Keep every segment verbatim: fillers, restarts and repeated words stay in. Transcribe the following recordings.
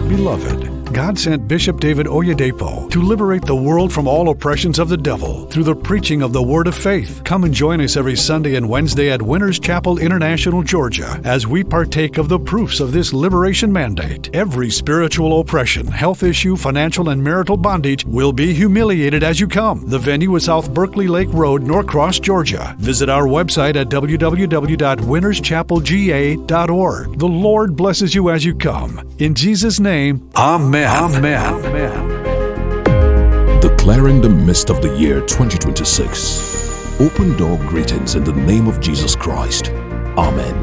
Beloved, God sent Bishop David Oyedepo to liberate the world from all oppressions of the devil through the preaching of the Word of Faith. Come and join us every Sunday and Wednesday at Winners Chapel International, Georgia, as we partake of the proofs of this liberation mandate. Every spiritual oppression, health issue, financial and marital bondage will be humiliated as you come. The venue is South Berkeley Lake Road, Norcross, Georgia. Visit our website at w w w dot winners chapel g a dot org. The Lord blesses you as you come. In Jesus' name, Amen. Amen. Amen. Declaring the mist of the year twenty twenty-six. Open door greetings in the name of Jesus Christ. Amen.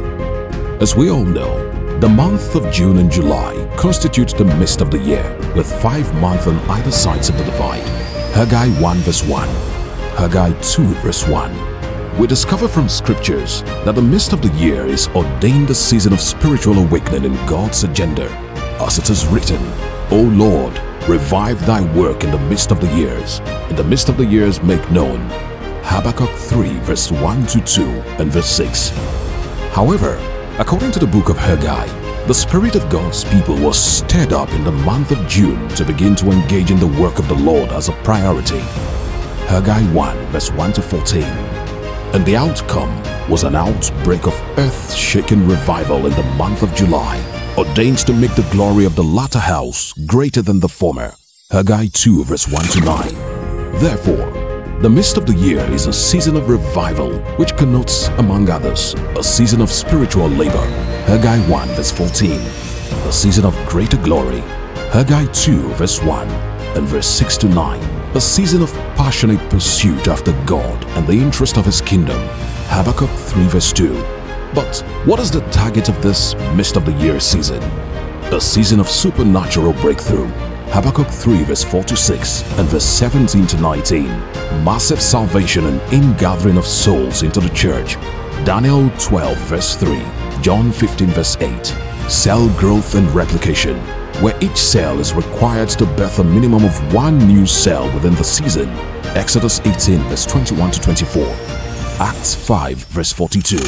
As we all know, the month of June and July constitutes the mist of the year, with five months on either sides of the divide. Haggai one verse one, Haggai two verse one. We discover from scriptures that the mist of the year is ordained a season of spiritual awakening in God's agenda. As it is written, O Lord, revive thy work in the midst of the years. In the midst of the years make known. Habakkuk three verse one to two and verse six. However, according to the book of Haggai, the Spirit of God's people was stirred up in the month of June to begin to engage in the work of the Lord as a priority. Haggai one verse one to fourteen. And the outcome was an outbreak of earth-shaking revival in the month of July, ordained to make the glory of the latter house greater than the former. Haggai two verse one to nine. Therefore, the mist of the year is a season of revival, which connotes, among others, a season of spiritual labor. Haggai one verse fourteen. A season of greater glory. Haggai two verse one and verse six to nine. A season of passionate pursuit after God and the interest of His kingdom. Habakkuk three verse two. But what is the target of this mist of the year season? A season of supernatural breakthrough. Habakkuk three verse four to six and verse seventeen to nineteen. Massive salvation and ingathering of souls into the church. Daniel twelve verse three. John fifteen verse eight. Cell growth and replication, where each cell is required to birth a minimum of one new cell within the season. Exodus eighteen verse twenty-one to twenty-four. Acts five verse forty-two.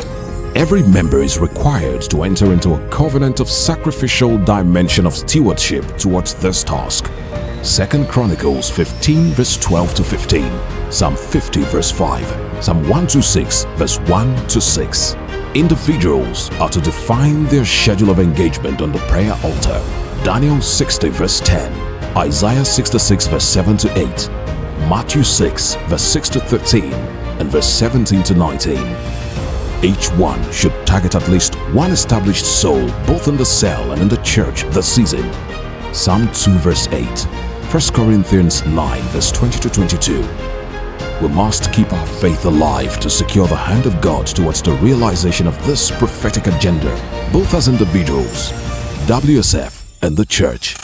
Every member is required to enter into a covenant of sacrificial dimension of stewardship towards this task. Second Chronicles fifteen verse twelve to fifteen. Psalm fifty verse five. Psalm one twenty-six verse one to six. Individuals are to define their schedule of engagement on the prayer altar. Daniel sixty verse ten. Isaiah sixty-six verse seven to eight. Matthew six verse six to thirteen and verse seventeen to nineteen. Each one should target at least one established soul both in the cell and in the church this season. Psalm two verse eight. First Corinthians nine verse twenty to twenty-two. We must keep our faith alive to secure the hand of God towards the realization of this prophetic agenda, both as individuals, W S F, and the church.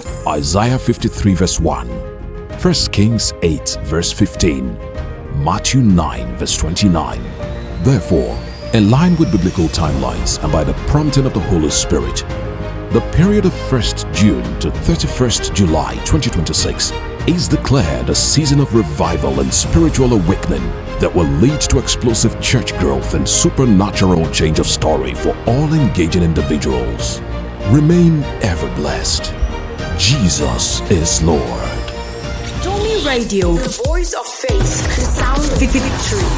Isaiah fifty-three verse one. First Kings eight verse fifteen. Matthew nine verse twenty-nine. Therefore, in line with biblical timelines and by the prompting of the Holy Spirit, the period of first June to thirty-first July twenty twenty-six is declared a season of revival and spiritual awakening that will lead to explosive church growth and supernatural change of story for all engaging individuals. Remain ever blessed. Jesus is Lord. Domi Radio, the voice of faith, the sound of victory.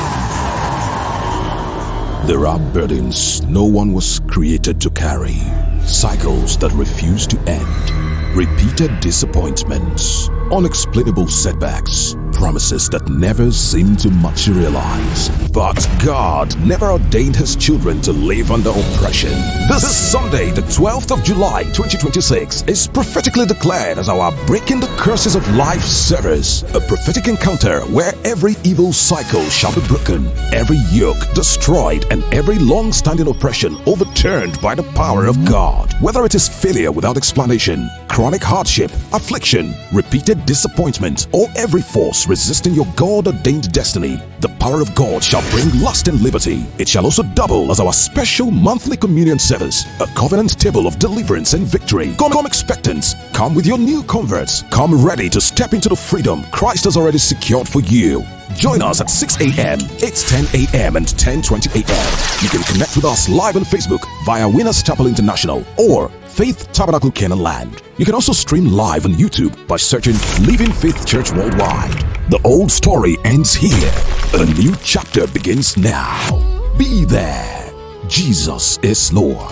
There are burdens no one was created to carry, cycles that refuse to end, repeated disappointments, unexplainable setbacks, promises that never seem to materialize. But God never ordained His children to live under oppression. This is Sunday, the twelfth of July twenty twenty-six, is prophetically declared as our Breaking the Curses of Life service, a prophetic encounter where every evil cycle shall be broken, every yoke destroyed, and every long-standing oppression overturned by the power of God. Whether it is failure without explanation, chronic hardship, affliction, repeated disappointment, or every force resisting your God-ordained destiny, the power of God shall bring lasting liberty. It shall also double as our special monthly communion service, a covenant table of deliverance and victory. Come, come expectant. Come with your new converts. Come ready to step into the freedom Christ has already secured for you. Join us at six a.m., eight ten a.m. and ten twenty a.m. You can connect with us live on Facebook via Winners Chapel International or Faith Tabernacle Canaan Land. You can also stream live on YouTube by searching Living Faith Church Worldwide. The old story ends here, but a new chapter begins now. Be there. Jesus is Lord.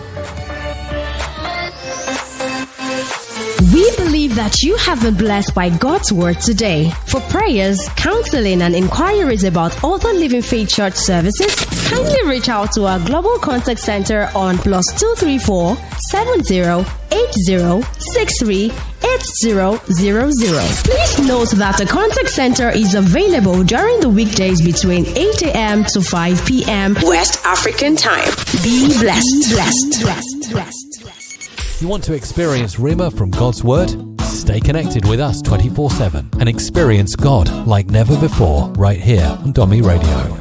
We believe that you have been blessed by God's word today. For prayers, counseling, and inquiries about other Living Faith Church services, kindly reach out to our Global Contact Center on plus two three four, seven zero eight zero, six three eight zero zero zero. Please note that the contact center is available during the weekdays between eight a.m. to five p.m. West African time. Be blessed. Be blessed. Blessed. Blessed. You want to experience Rhema from God's Word? Stay connected with us twenty-four seven and experience God like never before right here on Domi Radio.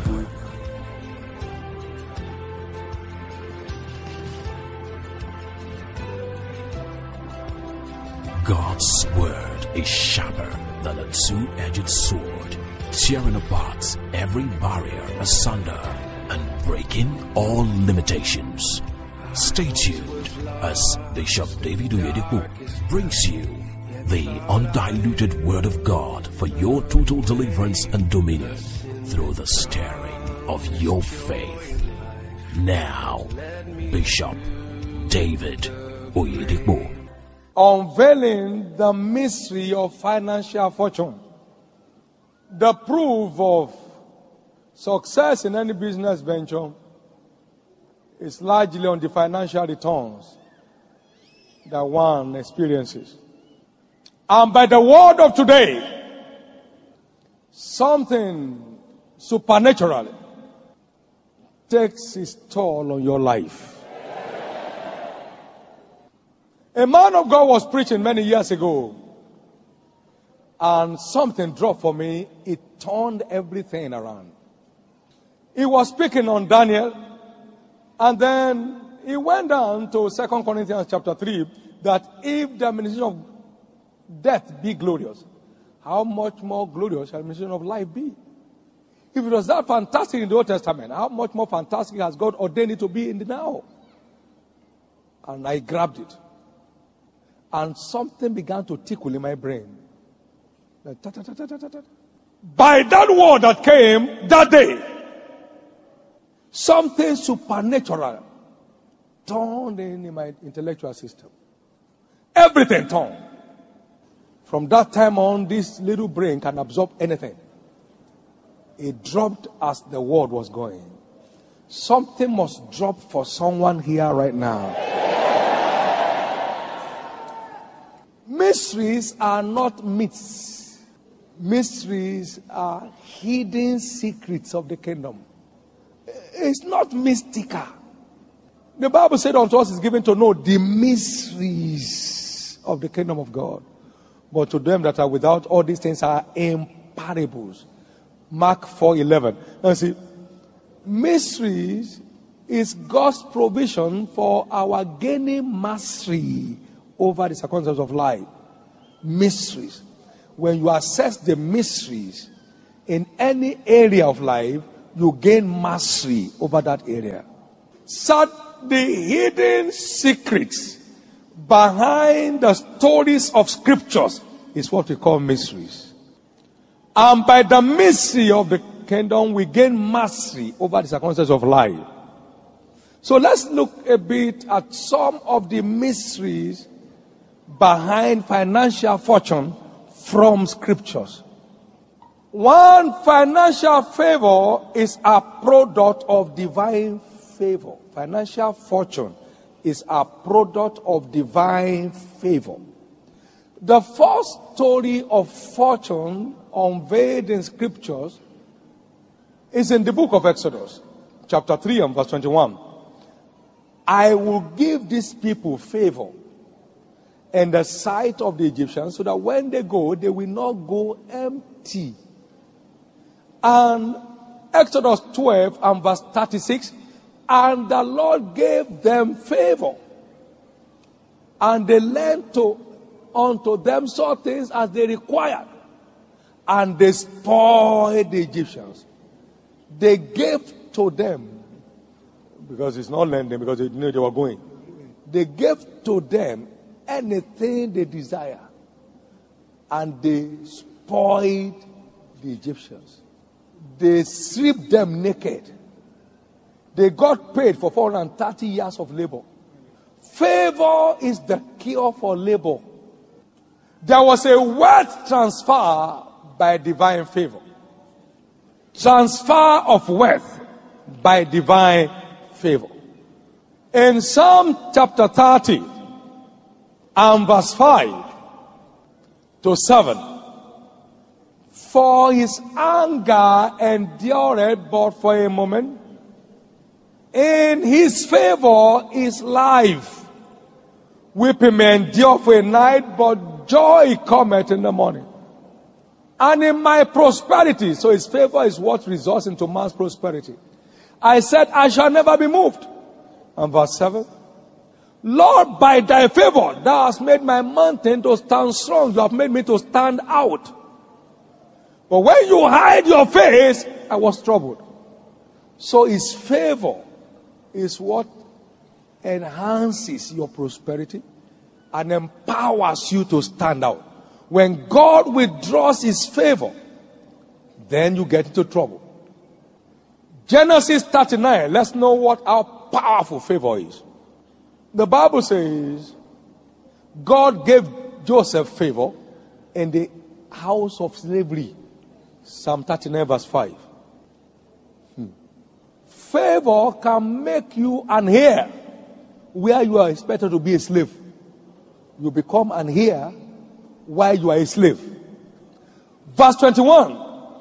God's Word is sharper than a two-edged sword, tearing apart every barrier asunder and breaking all limitations. Stay tuned as Bishop David Oyedepo brings you the undiluted Word of God for your total deliverance and dominion through the stirring of your faith. Now, Bishop David Oyedepo. Unveiling the mystery of financial fortune. The proof of success in any business venture is largely on the financial returns that one experiences. And by the word of today, something supernatural takes its toll on your life. A man of God was preaching many years ago, and something dropped for me. It turned everything around. He was speaking on Daniel. And then he went down to Second Corinthians chapter three, that if the administration of death be glorious, how much more glorious shall the administration of life be? If it was that fantastic in the Old Testament, how much more fantastic has God ordained it to be in the now? And I grabbed it. And something began to tickle in my brain. By that word that came that day, something supernatural turned in, in my intellectual system. Everything turned. From that time on, this little brain can absorb anything. It dropped as the word was going. Something must drop for someone here right now. Mysteries are not myths. Mysteries are hidden secrets of the kingdom. It's not mystical. The Bible said unto us is given to know the mysteries of the kingdom of God. But to them that are without, all these things are in parables. Mark four eleven. Now see, mysteries is God's provision for our gaining mastery over the circumstances of life. Mysteries. When you assess the mysteries in any area of life, you gain mastery over that area. So the hidden secrets behind the stories of scriptures is what we call mysteries. And by the mystery of the kingdom, we gain mastery over the circumstances of life. So let's look a bit at some of the mysteries behind financial fortune from scriptures. One, financial favor is a product of divine favor. Financial fortune is a product of divine favor. The first story of fortune unveiled in scriptures is in the book of Exodus, chapter three and verse twenty-one. I will give these people favor in the sight of the Egyptians, so that when they go, they will not go empty. And Exodus twelve and verse thirty-six, and the Lord gave them favor, and they lent to unto them certain things as they required. and they spoiled the Egyptians. They gave to them, because it's not lending, because they knew they were going. They gave to them anything they desire, and they spoiled the Egyptians. They stripped them naked. They got paid for four hundred thirty years of labor. Favor is the cure for labor. There was a wealth transfer by divine favor. Transfer of wealth by divine favor. In Psalm chapter thirty and verse five to seven, for his anger endureth but for a moment, in his favor is life. Weeping may endure for a night, but joy cometh in the morning. And in my prosperity, so his favor is what results into man's prosperity, I said, I shall never be moved. And verse seven, Lord, by thy favor, thou hast made my mountain to stand strong. You have made me to stand out. But when you hide your face, I was troubled. So his favor is what enhances your prosperity and empowers you to stand out. When God withdraws his favor, then you get into trouble. Genesis thirty-nine, let's know what our powerful favor is. The Bible says God gave Joseph favor in the house of slavery. Psalm thirty-nine verse five. Hmm. Favor can make you an heir where you are expected to be a slave. You become an heir while you are a slave. Verse twenty-one.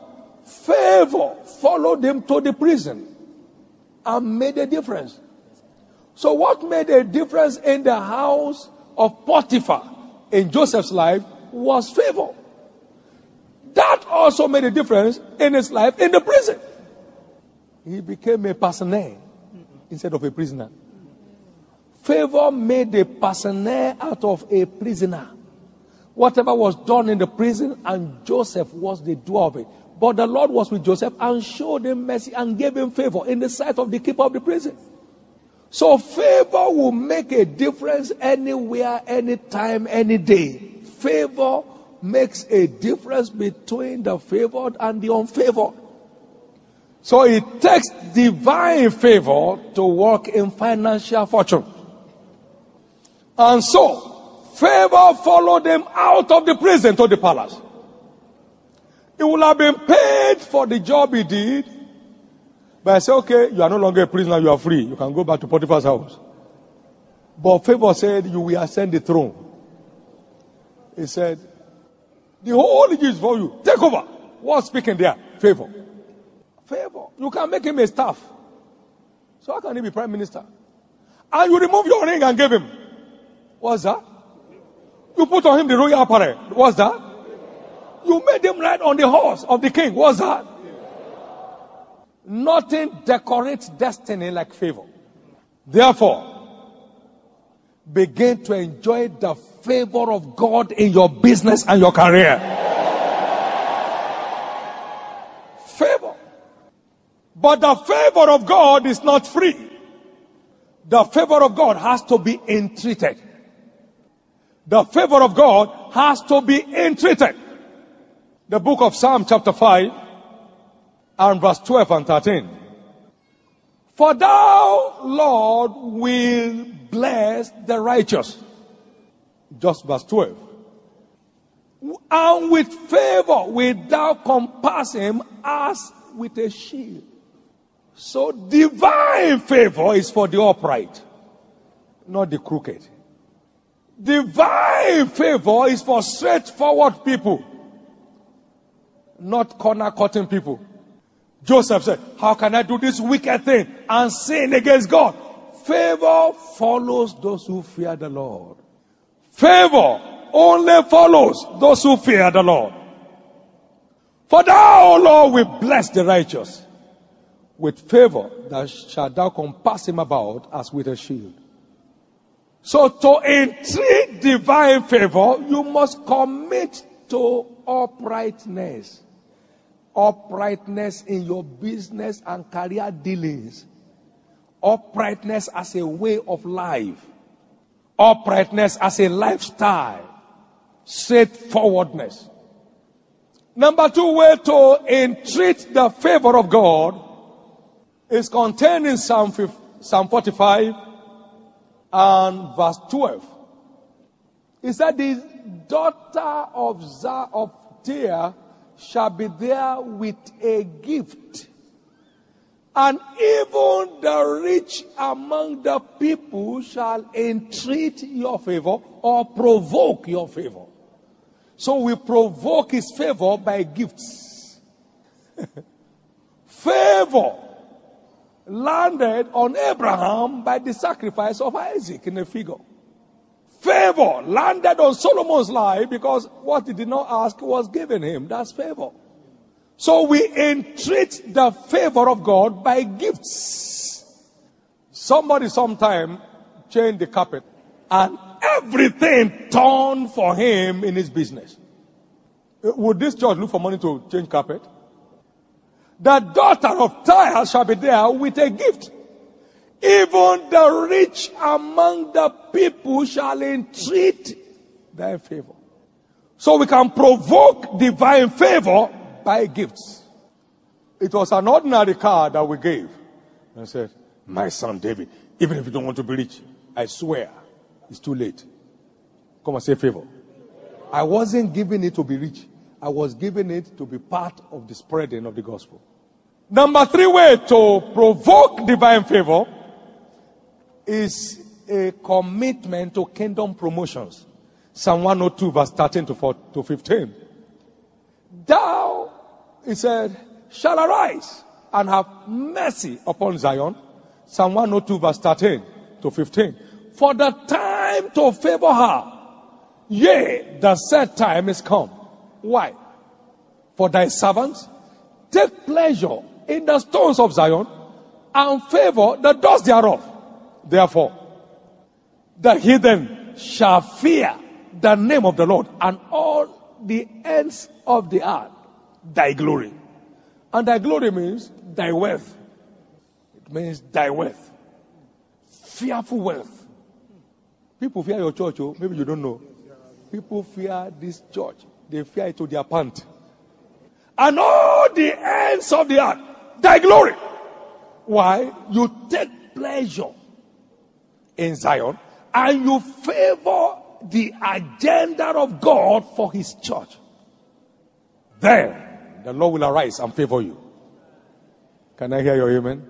Favor followed him to the prison and made a difference. So what made a difference in the house of Potiphar in Joseph's life was favor. That also made a difference in his life in the prison. He became a parsoner instead of a prisoner. Favor made a parsoner out of a prisoner. Whatever was done in the prison, and Joseph was the doer of it. But the Lord was with Joseph and showed him mercy and gave him favor in the sight of the keeper of the prison. So favor will make a difference anywhere, anytime, any day. Favor makes a difference between the favored and the unfavored. So it takes divine favor to work in financial fortune. And so, favor followed him out of the prison to the palace. He would have been paid for the job he did. But I say, okay, you are no longer a prisoner, you are free. You can go back to Potiphar's house. But favor said, you will ascend the throne. He said, the whole Egypt is for you. Take over. What's speaking there? Favor. Favor. You can make him a staff. So how can he be prime minister? And you remove your ring and give him. What's that? You put on him the royal apparel. What's that? You made him ride on the horse of the king. What's that? Nothing decorates destiny like favor. Therefore, begin to enjoy the favor of God in your business and your career. Favor. But the favor of God is not free. The favor of God has to be entreated. The favor of God has to be entreated. The book of Psalm chapter five and verse twelve and thirteen. For thou, Lord, will bless the righteous. Just verse twelve. And with favor will thou compass him as with a shield. So divine favor is for the upright, not the crooked. Divine favor is for straightforward people, not corner-cutting people. Joseph said, how can I do this wicked thing and sin against God? Favor follows those who fear the Lord. Favor only follows those who fear the Lord. For thou, O Lord, will bless the righteous. With favor thou shalt thou compass him about as with a shield. So to entreat divine favor, you must commit to uprightness. Uprightness in your business and career dealings. Uprightness as a way of life. Uprightness as a lifestyle. Straightforwardness. Number two way to entreat the favor of God is contained in Psalm forty-five and verse twelve. It said, the daughter of Zah of Tyre shall be there with a gift. And even the rich among the people shall entreat your favor or provoke your favor. So we provoke his favor by gifts. Favor landed on Abraham by the sacrifice of Isaac in a figure. Favor landed on Solomon's life because what he did not ask was given him. That's favor. So we entreat the favor of God by gifts. Somebody sometime changed the carpet and everything turned for him in his business. Would this church look for money to change carpet? The daughter of Tyre shall be there with a gift. Even the rich among the people shall entreat thy favor. So we can provoke divine favor by gifts. It was an ordinary car that we gave. I said, my son David, even if you don't want to be rich, I swear, it's too late. Come and say favor. I wasn't giving it to be rich. I was giving it to be part of the spreading of the gospel. Number three way to provoke divine favor is a commitment to kingdom promotions. Psalm one oh two verse thirteen to fifteen. Thou, he said, shall arise and have mercy upon Zion. Psalm one oh two verse thirteen to fifteen. For the time to favor her, yea, the set time is come. Why? For thy servants take pleasure in the stones of Zion and favor the dust thereof. Therefore, the heathen shall fear the name of the Lord, and all the ends of the earth thy glory. And thy glory means thy wealth. It means thy wealth. Fearful wealth. People fear your church, oh, maybe you don't know. People fear this church. They fear it to their pant. And all the ends of the earth thy glory. Why? You take pleasure in Zion and you favor the agenda of God for his church. Then the Lord will arise and favor you. Can I hear your amen?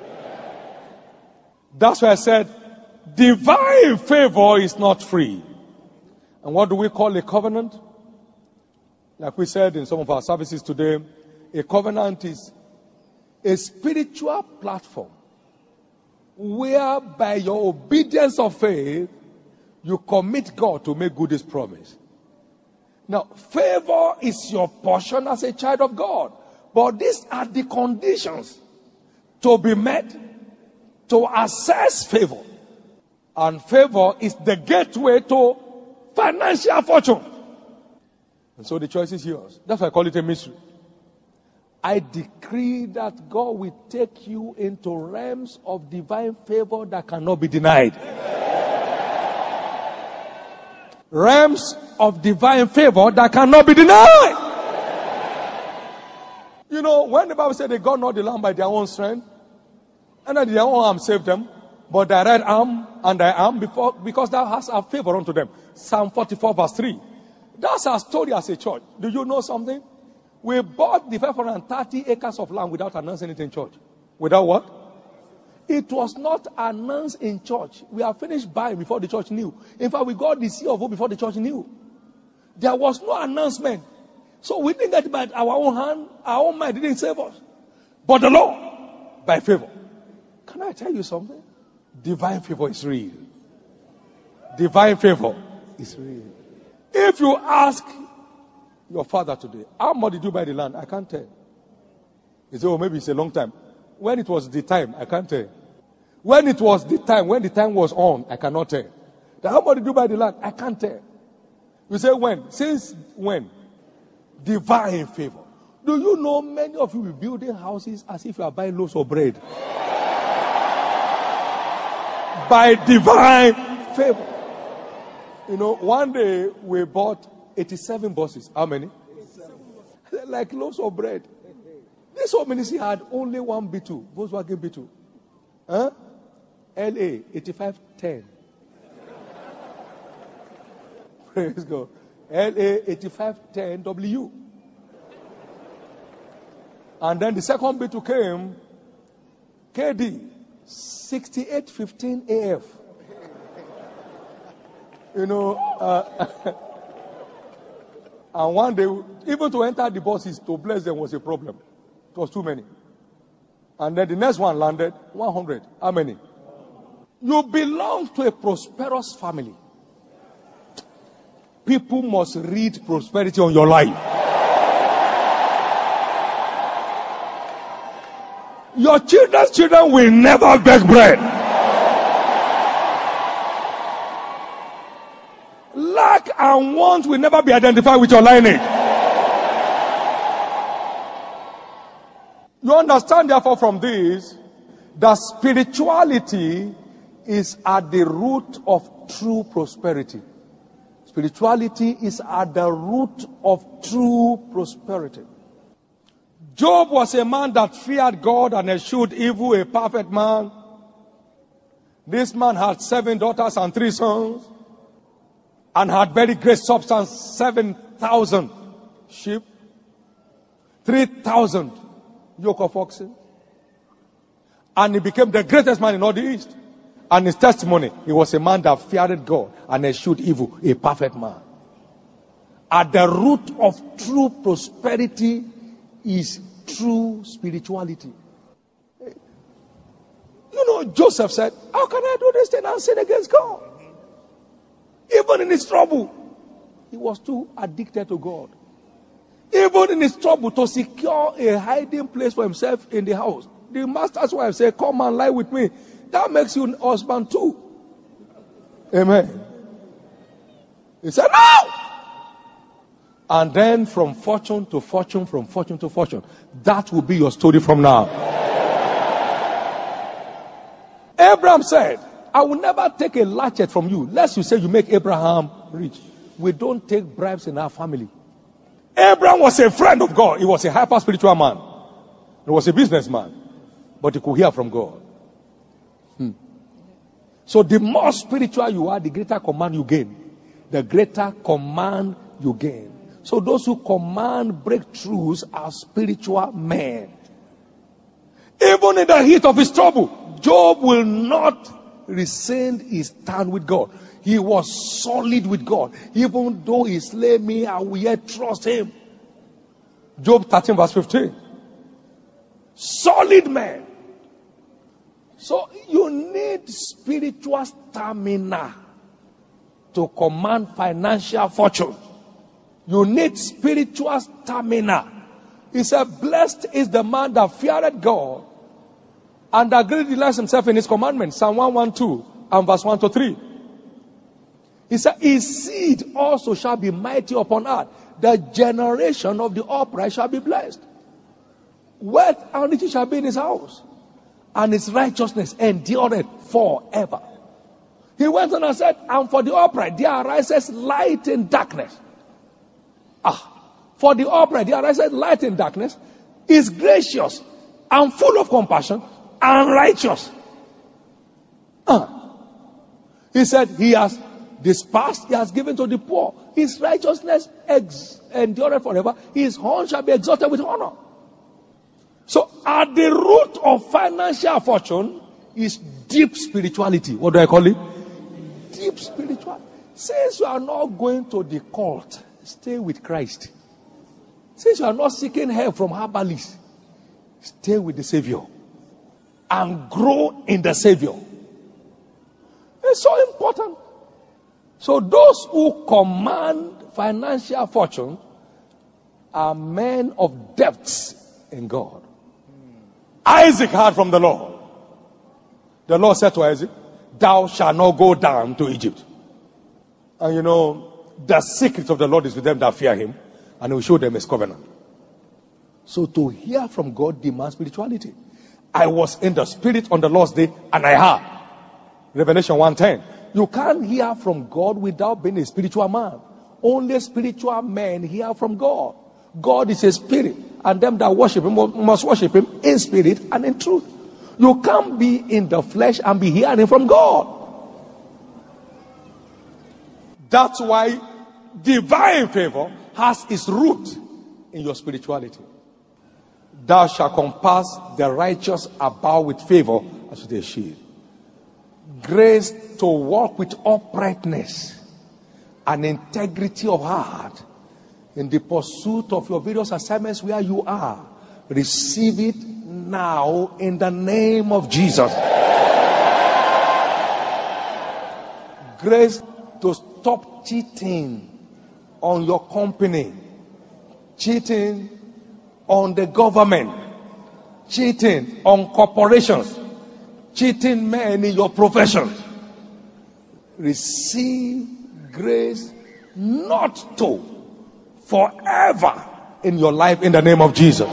That's why I said divine favor is not free. And what do we call a covenant? Like we said in some of our services today, a covenant is a spiritual platform where by your obedience of faith, you commit God to make good his promise. Now, favor is your portion as a child of God. But these are the conditions to be met to access favor. And favor is the gateway to financial fortune. And so the choice is yours. That's why I call it a mystery. I decree that God will take you into realms of divine favor that cannot be denied. Realms of divine favor that cannot be denied. You know, when the Bible said they got not the land by their own strength, and that their own arm saved them, but thy right arm and thy arm before, because thou hast a favor unto them. Psalm forty-four verse three. That's our story as a church. Do you know something? We bought the five hundred thirty acres of land without announcing it in church. Without what? It was not announced in church. We have finished buying before the church knew. In fact, we got the C of O before the church knew. There was no announcement. So we didn't get it by our own hand. Our own mind didn't save us. But the Lord, by favor. Can I tell you something? Divine favor is real. Divine favor is real. If you ask your father today, how much did you buy the land? I can't tell. He said, oh, maybe it's a long time. When it was the time, I can't tell. When it was the time, when the time was on, I cannot tell. Then how much did you buy the land? I can't tell. You say when? Since when? Divine favor. Do you know many of you will be building houses as if you are buying loaves of bread? By divine favor. You know, one day we bought eighty-seven buses. How many? Like loaves of bread. This whole ministry had only one B two, Volkswagen B two. Huh? L A eighty-five ten. Praise God. L A eighty-five ten W. And then the second B two came, K D sixty-eight fifteen A F. You know, uh, and one day, even to enter the buses to bless them was a problem. It was too many. And then the next one landed, one hundred. How many? You belong to a prosperous family. People must read prosperity on your life. Your children's children will never beg bread. Lack and want will never be identified with your lineage. You understand, therefore, from this, that spirituality is at the root of true prosperity. Spirituality is at the root of true prosperity. Job was a man that feared God and eschewed evil, a perfect man. This man had seven daughters and three sons, and had very great substance, seven thousand sheep, three thousand yoke of oxen. And he became the greatest man in all the East. And his testimony, he was a man that feared God and eschewed evil, a perfect man. At the root of true prosperity is true spirituality. You know, Joseph said, how can I do this thing and sin against God? Even in his trouble, he was too addicted to God. Even in his trouble, to secure a hiding place for himself in the house, the master's wife said, come and lie with me. That makes you a husband too. Amen. He said, no! And then from fortune to fortune, from fortune to fortune. That will be your story from now. Abraham said, I will never take a latchet from you, lest you say you make Abraham rich. We don't take bribes in our family. Abraham was a friend of God. He was a hyper spiritual man. He was a businessman. But he could hear from God. Hmm. So the more spiritual you are, the greater command you gain. The greater command you gain. So those who command breakthroughs are spiritual men. Even in the heat of his trouble, Job will not rescind his stand with God. He was solid with God. Even though he slay me, I will yet trust him. Job thirteen verse fifteen. Solid man. So you need spiritual stamina to command financial fortune. You need spiritual stamina. He said, blessed is the man that feareth God and that greatly delights himself in his commandments. Psalm one twelve and verse one to three. He said, his seed also shall be mighty upon earth. The generation of the upright shall be blessed. Wealth and riches shall be in his house, and his righteousness endureth forever. He went on and said, and for the upright there arises light in darkness. Ah, for the upright there arises light in darkness, is gracious and full of compassion and righteous. Ah. He said, he has dispersed, he has given to the poor. His righteousness ex- endureth forever. His horn shall be exalted with honor. So at the root of financial fortune is deep spirituality. What do I call it? Deep spirituality. Since you are not going to the cult, stay with Christ. Since you are not seeking help from herbalists, stay with the Savior and grow in the Savior. It's so important. So those who command financial fortune are men of depths in God. Isaac heard from the Lord. The Lord said to Isaac, thou shalt not go down to Egypt. And you know, the secret of the Lord is with them that fear him. And he will show them his covenant. So to hear from God demands spirituality. I was in the spirit on the Lord's day and I heard. Revelation one ten. You can't hear from God without being a spiritual man. Only spiritual men hear from God. God is a spirit, and them that worship him must worship him in spirit and in truth. You can't be in the flesh and be hearing from God. That's why divine favor has its root in your spirituality. Thou shalt compass the righteous about with favor as with a shield. Grace to walk with uprightness and integrity of heart in the pursuit of your various assignments where you are. Receive it now in the name of Jesus. Grace to stop cheating on your company, cheating on the government, cheating on corporations, cheating men in your profession. Receive grace not to forever in your life in the name of Jesus.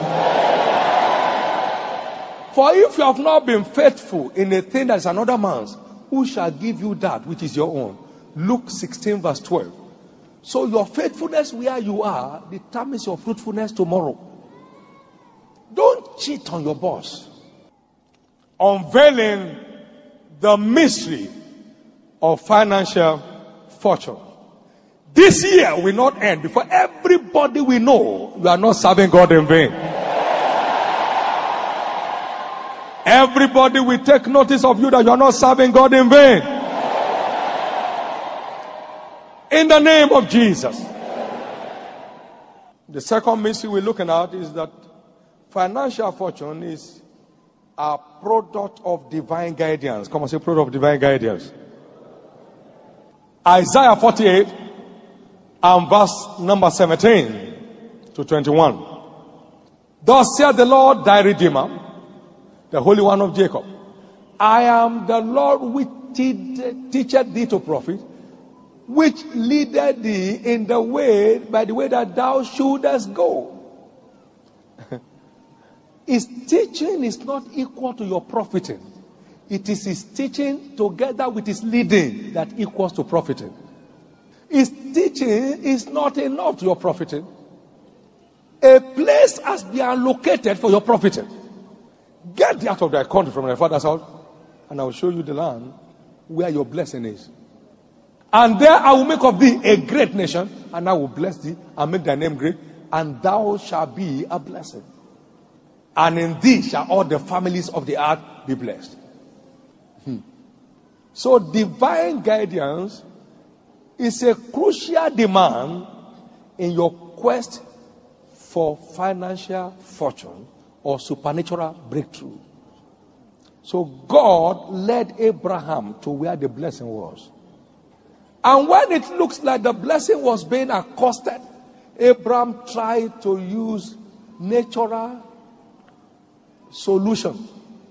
For if you have not been faithful in a thing that is another man's, who shall give you that which is your own? Luke sixteen verse twelve. So your faithfulness where you are determines your fruitfulness tomorrow. Don't cheat on your boss. Unveiling the mystery of financial fortune. This year will not end before everybody will know you are not serving God in vain. Everybody will take notice of you that you are not serving God in vain. In the name of Jesus. The second mystery we're looking at is that financial fortune is a product of divine guidance. Come on, say product of divine guidance. Isaiah forty-eight and verse number seventeen to twenty-one. Thus saith the Lord thy Redeemer, the Holy One of Jacob. I am the Lord which teacheth thee to profit, which leadeth thee in the way, by the way that thou shouldest go. His teaching is not equal to your profiting. It is his teaching together with his leading that equals to profiting. His teaching is not enough to your profiting. A place has been allocated for your profiting. Get thee out of thy country from thy father's house, and I will show you the land where your blessing is. And there I will make of thee a great nation, and I will bless thee and make thy name great, and thou shalt be a blessing. And in thee shall all the families of the earth be blessed. Hmm. So divine guidance is a crucial demand in your quest for financial fortune or supernatural breakthrough. So God led Abraham to where the blessing was. And when it looks like the blessing was being accosted, Abraham tried to use natural solution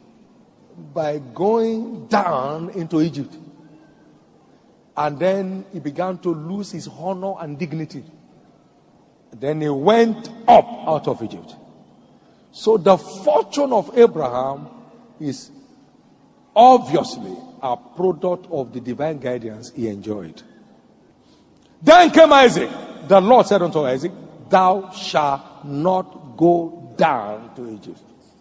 by going down into Egypt. And then he began to lose his honor and dignity. Then he went up out of Egypt. So the fortune of Abraham is obviously a product of the divine guidance he enjoyed. Then came Isaac. The Lord said unto Isaac, thou shalt not go down to Egypt.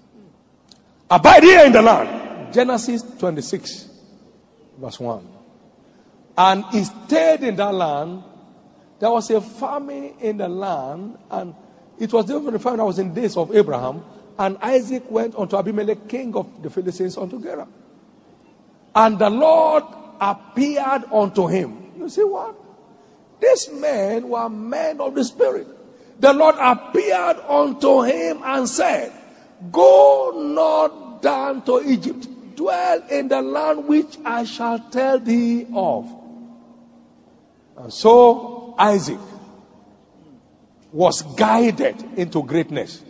Abide here in the land. Genesis twenty-six, verse one. And he stayed in that land. There was a famine in the land, and it was the famine that was in days of Abraham. And Isaac went unto Abimelech, king of the Philistines, unto Gerar. And the Lord appeared unto him. You see what? These men were men of the Spirit. The Lord appeared unto him and said, go not down to Egypt. Dwell in the land which I shall tell thee of. And so Isaac was guided into greatness.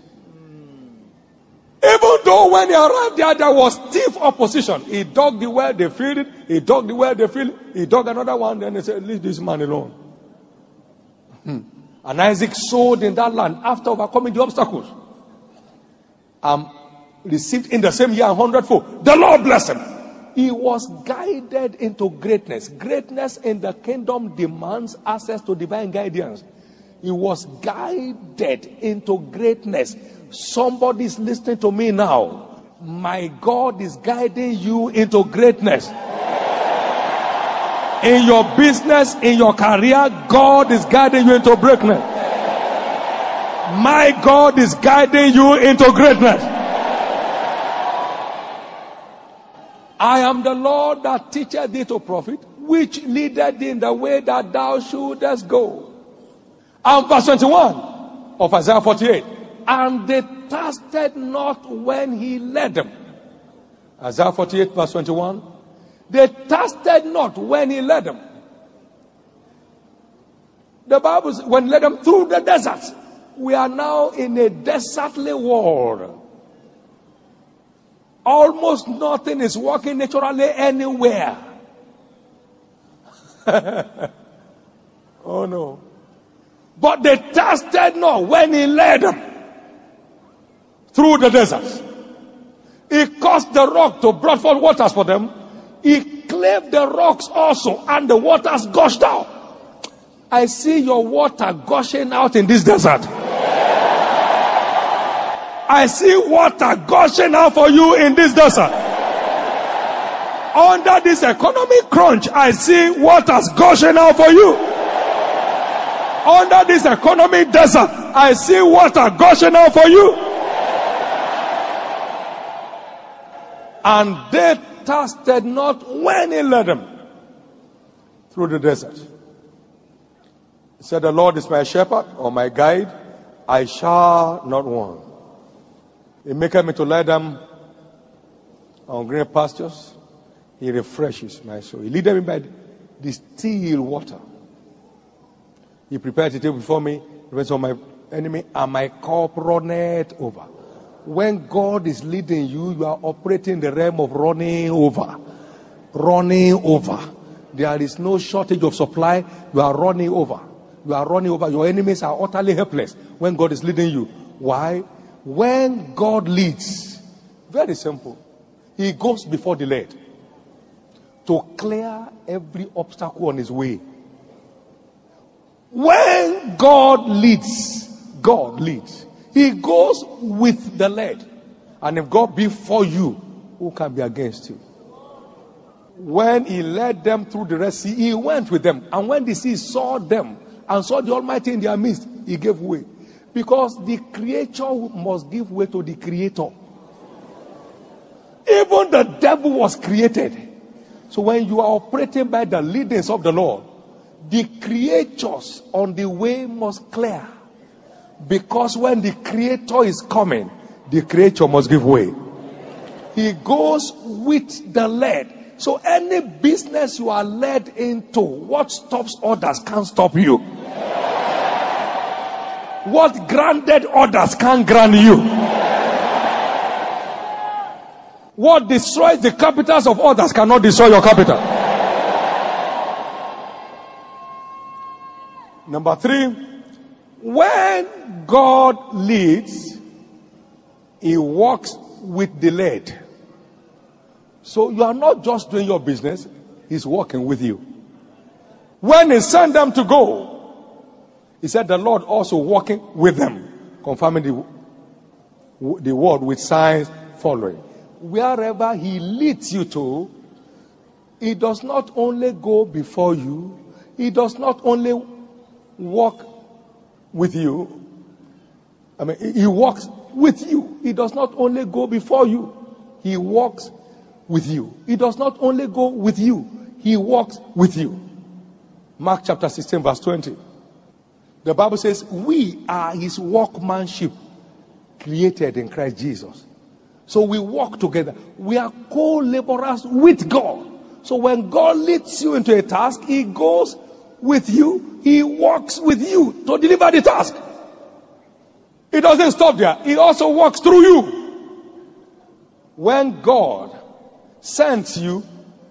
Even though when he arrived there, there was stiff opposition. He dug the well, they filled it. He dug the well, they filled it. He dug another one, then they said, leave this man alone. Hmm. And Isaac sowed in that land after overcoming the obstacles. Um, received in the same year a hundredfold. The Lord blessed him. He was guided into greatness. Greatness in the kingdom demands access to divine guidance. He was guided into greatness. Somebody is listening to me now. My God is guiding you into greatness. In your business, in your career, God is guiding you into greatness. My God is guiding you into greatness. I am the Lord that teacheth thee to profit, which leadeth thee in the way that thou shouldest go. And verse twenty-one of Isaiah forty-eight. And they thirsted not when he led them. Isaiah forty-eight verse twenty-one. They thirsted not when he led them. The Bible says, when he led them through the desert. We are now in a desertly world. Almost nothing is working naturally anywhere. Oh no. But they thirsted not when he led them through the desert. He caused the rock to brought forth waters for them. He cleft the rocks also, and the waters gushed out. I see your water gushing out in this desert. I see water gushing out for you in this desert. Under this economic crunch, I see waters gushing out for you. Under this economic desert, I see water gushing out for you. And they thirsted not when he led them through the desert. He said, the Lord is my shepherd or my guide, I shall not want. He maketh me to lie down on green pastures. He refreshes my soul. He leadeth me by the still water. He prepared a table before me, the of my enemy, and my cup runneth over. When God is leading you, you are operating the realm of running over. Running over. There is no shortage of supply. You are running over. You are running over. Your enemies are utterly helpless when God is leading you. Why? When God leads, very simple, he goes before the led to clear every obstacle on his way. When God leads, God leads. He goes with the led. And if God be for you, who can be against you? When he led them through the Red Sea, he went with them. And when the sea saw them and saw the Almighty in their midst, he gave way. Because the creature must give way to the creator. Even the devil was created. So when you are operating by the leadings of the Lord, the creatures on the way must clear. Because when the creator is coming, the creature must give way. He goes with the led. So any business you are led into, what stops others can't stop you. What granted others can't grant you. What destroys the capitals of others cannot destroy your capital. Number three, when God leads, he walks with the led. So you are not just doing your business, he's walking with you. When he sent them to go, he said the Lord also walking with them, confirming the, the word with signs following. Wherever he leads you to, he does not only go before you, he does not only walk with you. I mean, he walks with you. He does not only go before you, he walks with you. He does not only go with you, he walks with you. Mark chapter sixteen verse twenty. The Bible says, we are his workmanship, created in Christ Jesus. So we walk together. We are co-laborers with God. So when God leads you into a task, he goes with you. He walks with you to deliver the task. He doesn't stop there. He also walks through you. When God sends you,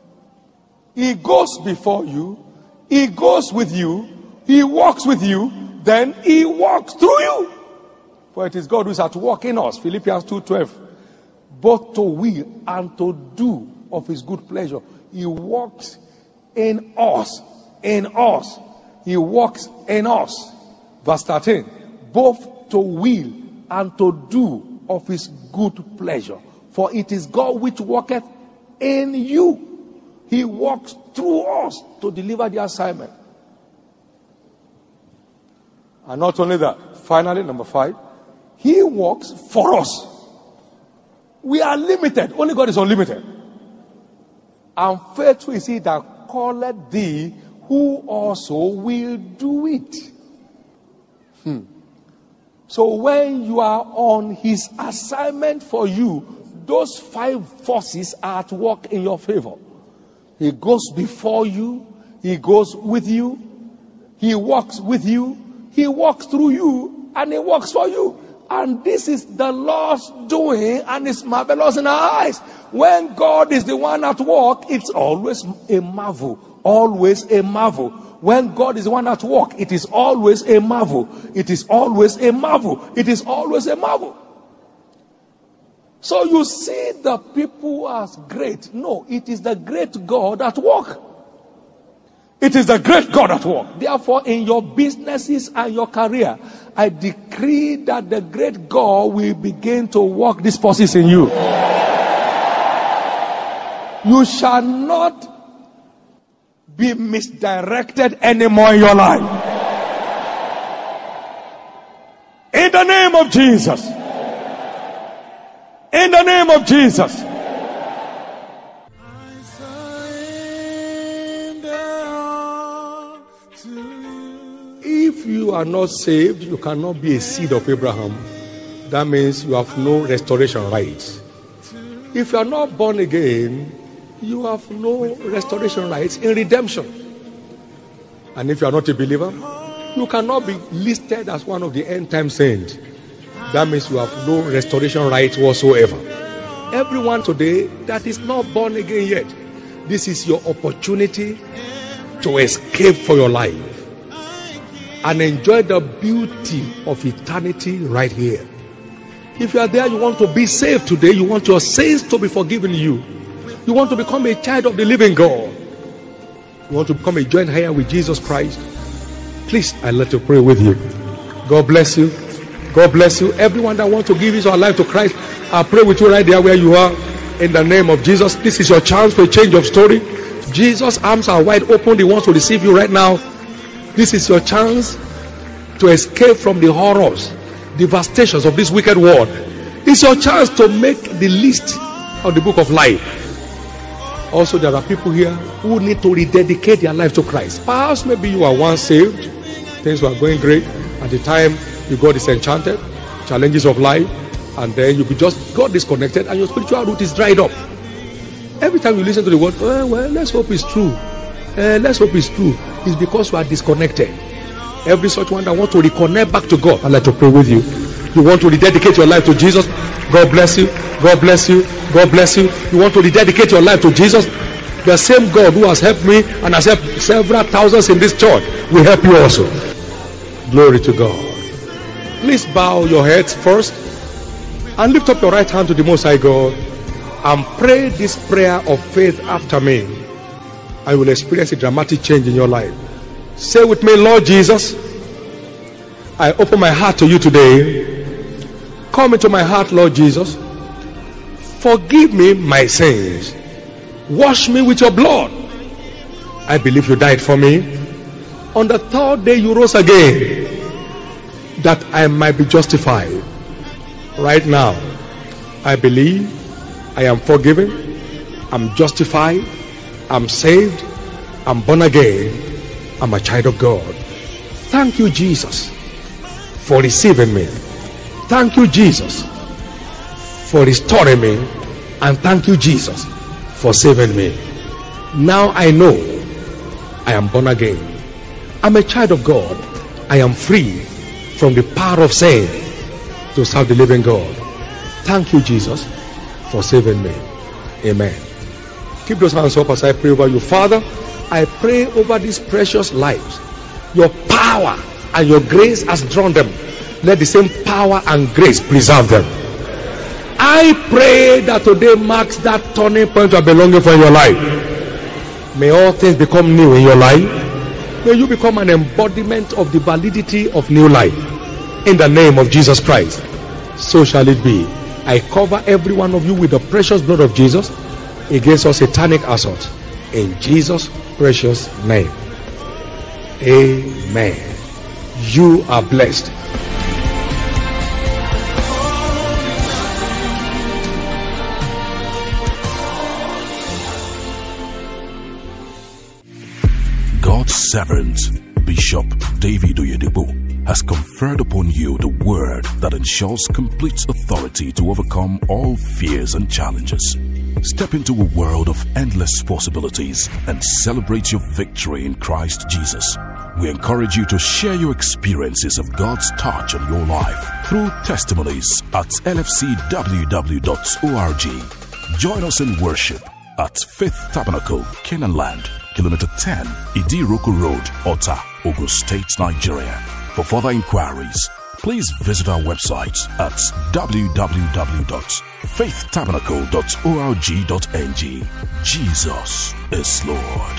he goes before you. He goes with you. He walks with you. then he walks through you. For it is God who is at work in us. Philippians two twelve. Both to will and to do of his good pleasure. He walks in us. In us. He walks in us. Verse thirteen. Both to will and to do of his good pleasure. For it is God which worketh in you. He walks through us to deliver the assignment. And not only that, finally, number five, he works for us. We are limited. Only God is unlimited. And faithful is he that calleth thee, who also will do it. Hmm. So when you are on his assignment for you, those five forces are at work in your favor. He goes before you. He goes with you. He walks with you. He walks through you. And he works for you. And this is the Lord's doing, and it's marvelous in our eyes. When God is the one at work, it's always a marvel. Always a marvel. When God is the one at work, it is always a marvel. It is always a marvel. It is always a marvel. So you see the people as great. No, it is the great God at work. It is the great God at work. Therefore, in your businesses and your career, I decree that the great God will begin to work these forces in you. You shall not be misdirected anymore in your life. In the name of Jesus. In the name of Jesus. If you are not saved, you cannot be a seed of Abraham. That means you have no restoration rights. If you are not born again, you have no restoration rights in redemption. And if you are not a believer, you cannot be listed as one of the end time saints. That means you have no restoration rights whatsoever. Everyone today that is not born again yet, this is your opportunity to escape for your life and enjoy the beauty of eternity right here. If you are there, you want to be saved today, you want your sins to be forgiven you, you want to become a child of the living God, you want to become a joint heir with Jesus Christ, please, I'd like to pray with you. God bless you. God bless you. Everyone that wants to give his or her life to Christ, I pray with you right there where you are. In the name of Jesus, this is your chance for a change of story. Jesus' arms are wide open. He wants to receive you right now. This is your chance to escape from the horrors, devastations of this wicked world. It's your chance to make the list of the book of life. Also, there are people here who need to rededicate their life to Christ. Perhaps maybe you are once saved, things were going great at the time you got disenchanted, challenges of life, and then you just got disconnected and your spiritual root is dried up. Every time you listen to the word, oh, well, let's hope it's true. Uh, let's hope it's true. It's because you are disconnected. Every such one that wants to reconnect back to God, I'd like to pray with you. You want to rededicate your life to Jesus? God bless you. God bless you. God bless you. You want to rededicate your life to Jesus? The same God who has helped me and has helped several thousands in this church will help you also. Glory to God. Please bow your heads first and lift up your right hand to the Most High God and pray this prayer of faith after me. I will experience a dramatic change in your life. Say with me, Lord Jesus, I open my heart to you today. Come into my heart, Lord Jesus. Forgive me my sins. Wash me with your blood. I believe you died for me. On the third day you rose again, that I might be justified. Right now, I believe I am forgiven, I'm justified, I'm saved, I'm born again, I'm a child of God. Thank you, Jesus, for receiving me. Thank you, Jesus, for restoring me. And thank you, Jesus, for saving me. Now I know I am born again. I'm a child of God. I am free from the power of sin to serve the living God. Thank you, Jesus, for saving me. Amen. Keep those hands up as I pray over you. Father, I pray over these precious lives. Your power and your grace has drawn them. Let the same power and grace preserve them. I pray that today marks that turning point of belonging for your life. May all things become new in your life. May you become an embodiment of the validity of new life. In the name of Jesus Christ, so shall it be. I cover every one of you with the precious blood of Jesus against all satanic assault. In Jesus' precious name. Amen. You are blessed. God's servant, Bishop David Oyedepo, has conferred upon you the word that ensures complete authority to overcome all fears and challenges. Step into a world of endless possibilities and celebrate your victory in Christ Jesus. We encourage you to share your experiences of God's touch on your life through testimonies at L F C W W dot org. Join us in worship at Faith Tabernacle, Canaan Land, Kilometer ten, Idiroko Road, Ota, Ogun State, Nigeria. For further inquiries, please visit our website at w w w dot faith tabernacle dot org dot n g. Jesus is Lord.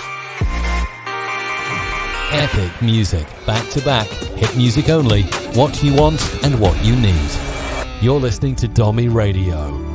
Epic music, back to back, hit music only, what you want and what you need. You're listening to Domi Radio.